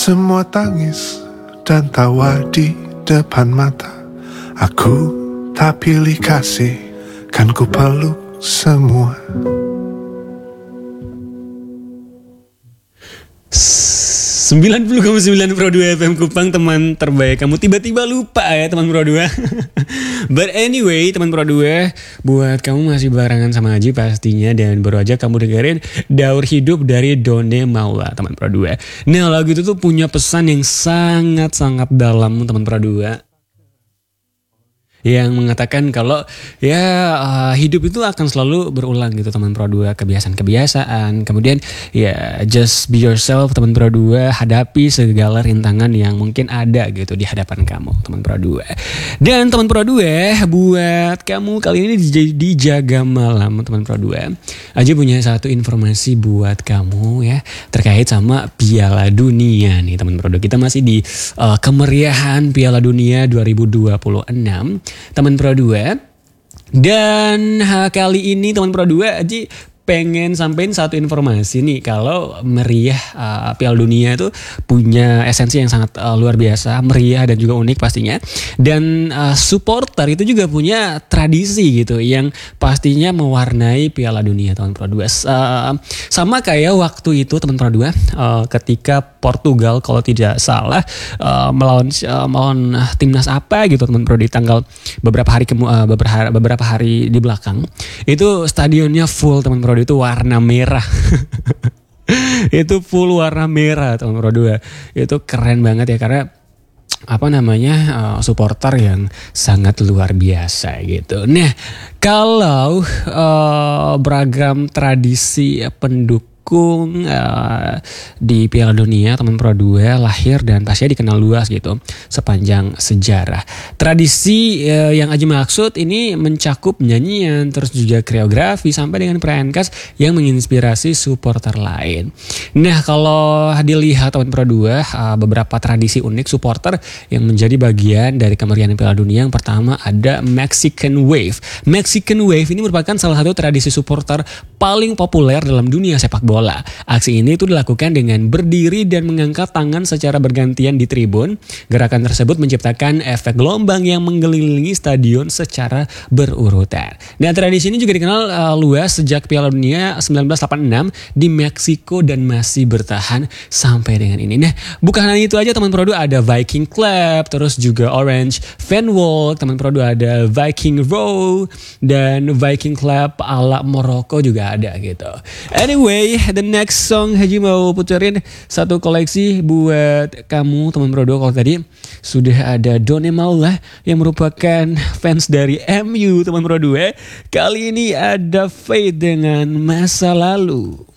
Semua tangis dan tawa di depan mata. Aku tak pilih kasih, kan ku peluk semua. 90,9 Pro 2 FM Kupang, teman terbaik kamu. Tiba-tiba lupa ya teman Pro 2. But anyway teman Pro 2, buat kamu masih barengan sama Aji pastinya, dan baru aja kamu dengerin Daur Hidup dari Done Maula teman Pro 2. Nah, lagu itu tuh punya pesan yang sangat-sangat dalam teman Pro 2, yang mengatakan kalau hidup itu akan selalu berulang gitu teman Pro 2, kebiasaan-kebiasaan, kemudian ya just be yourself teman Pro 2, hadapi segala rintangan yang mungkin ada gitu di hadapan kamu teman Pro 2. Dan teman Pro 2, buat kamu kali ini di Jaga Malam teman Pro 2, Aja punya satu informasi buat kamu ya, terkait sama Piala Dunia nih teman Pro 2. Kita masih di kemeriahan Piala Dunia 2026 teman Pro 2. Dan kali ini teman Pro 2 Aji pengen sampein satu informasi nih, kalau meriah Piala Dunia itu punya esensi yang sangat luar biasa, meriah dan juga unik pastinya. Dan supporter itu juga punya tradisi gitu yang pastinya mewarnai Piala Dunia teman Pro 2. Sama kayak waktu itu teman Pro 2 ketika Portugal kalau tidak salah melawan timnas apa gitu teman Pro, di tanggal beberapa hari di belakang itu stadionnya full teman Pro, itu warna merah. Itu full warna merah teman Pro 2. Itu keren banget ya, karena supporter yang sangat luar biasa gitu. Nah, kalau beragam tradisi pendukung di Piala Dunia teman Pro 2 lahir dan pastinya dikenal luas gitu sepanjang sejarah. Tradisi yang Aji maksud ini mencakup nyanyian, terus juga koreografi sampai dengan perayaan khas yang menginspirasi supporter lain. Nah, kalau dilihat teman Pro 2, beberapa tradisi unik supporter yang menjadi bagian dari kemeriahan Piala Dunia. Yang pertama ada Mexican Wave. Mexican Wave ini merupakan salah satu tradisi supporter paling populer dalam dunia sepak bola. Aksi ini itu dilakukan dengan berdiri dan mengangkat tangan secara bergantian di tribun. Gerakan tersebut menciptakan efek gelombang yang mengelilingi stadion secara berurutan. Nah, tradisi ini juga dikenal luas sejak Piala Dunia 1986 di Meksiko dan masih bertahan sampai dengan ini. Nah, bukan hanya itu aja teman Pro 2, ada Viking Club, terus juga Orange Fan Walk, teman Pro 2 ada Viking Row, dan Viking Club ala Maroko juga ada gitu. Anyway, the next song Haji mau puterin satu koleksi buat kamu teman Pro 2. Kalau tadi sudah ada Done Maula yang merupakan fans dari MU teman Pro 2, kali ini ada Fade dengan Masa Lalu.